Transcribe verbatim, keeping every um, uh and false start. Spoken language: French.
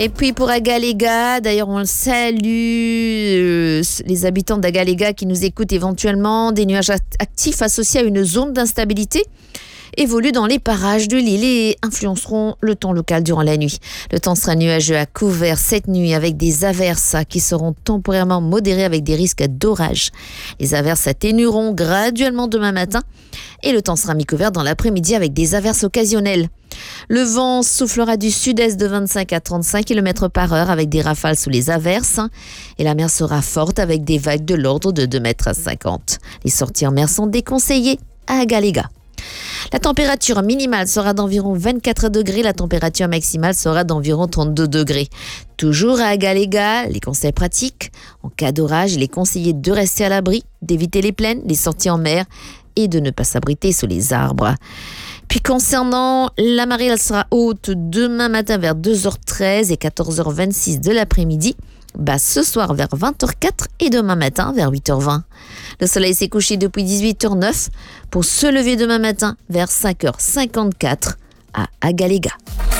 Et puis pour Agaléga, d'ailleurs on le salue, euh, les habitants d'Agaléga qui nous écoutent éventuellement, des nuages actifs associés à une zone d'instabilité évoluent dans les parages de l'île et influenceront le temps local durant la nuit. Le temps sera nuageux à couvert cette nuit avec des averses qui seront temporairement modérées avec des risques d'orage. Les averses s'atténueront graduellement demain matin et le temps sera mi-couvert dans l'après-midi avec des averses occasionnelles. Le vent soufflera du sud-est de vingt-cinq à trente-cinq kilomètres par heure avec des rafales sous les averses et la mer sera forte avec des vagues de l'ordre de deux mètres à cinquante. Les sorties en mer sont déconseillées à Agaléga. La température minimale sera d'environ vingt-quatre degrés, la température maximale sera d'environ trente-deux degrés. Toujours à Agaléga, les conseils pratiques. En cas d'orage, il est conseillé de rester à l'abri, d'éviter les plaines, les sorties en mer et de ne pas s'abriter sous les arbres. Puis concernant la marée, elle sera haute demain matin vers deux heures treize et quatorze heures vingt-six de l'après-midi. Basse ce soir vers vingt heures quatre et demain matin vers huit heures vingt. Le soleil s'est couché depuis dix-huit heures neuf pour se lever demain matin vers cinq heures cinquante-quatre à Agaléga.